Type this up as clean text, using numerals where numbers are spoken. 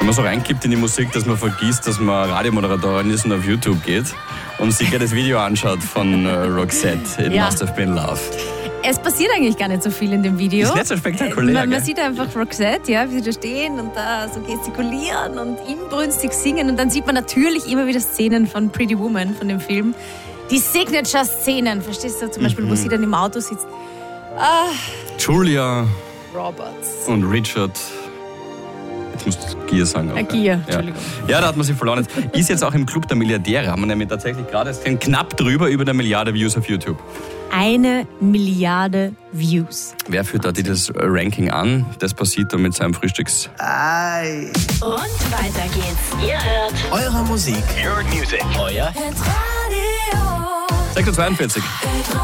Wenn man so reinkippt in die Musik, dass man vergisst, dass man Radiomoderatorin ist und auf YouTube geht und sich das Video anschaut von Roxette, It Must Have Been Love. Es passiert eigentlich gar nicht so viel in dem Video. Ist nicht so spektakulär, Man sieht einfach Roxette, ja, wie sie da stehen und da so gestikulieren und inbrünstig singen. Und dann sieht man natürlich immer wieder Szenen von Pretty Woman, von dem Film. Die Signature-Szenen, verstehst du? Zum Beispiel, wo sie dann im Auto sitzt. Julia Roberts. und Richard. Jetzt musst du Gier sagen. Auch, Gier, Entschuldigung. Ja, da hat man sich verloren. Ist jetzt auch im Club der Milliardäre, haben wir nämlich tatsächlich gerade knapp drüber über 1 Milliarde Views auf YouTube. 1 Milliarde Views. Wer führt da dieses Ranking an? Das passiert dann mit seinem Frühstücks... Und weiter geht's. Ihr hört Eure Musik. Your music. Euer Radio. 6:42 Uhr.